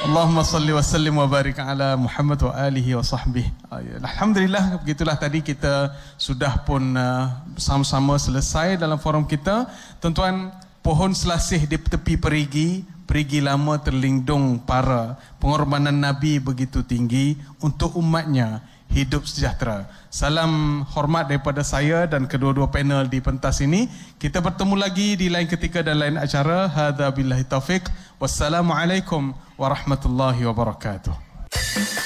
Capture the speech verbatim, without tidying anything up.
Allahumma salli wa sallim wa barik ala Muhammad wa alihi wa sahbihi. Alhamdulillah, begitulah tadi kita sudah pun uh, bersama-sama selesai dalam forum kita. Tuan-tuan, pohon selasih di tepi perigi, perigi lama terlindung para, pengorbanan Nabi begitu tinggi untuk umatnya hidup sejahtera. Salam hormat daripada saya dan kedua-dua panel di pentas ini. Kita bertemu lagi di lain ketika dan lain acara. Hadza billahi taufiq. Wassalamualaikum warahmatullahi wabarakatuh.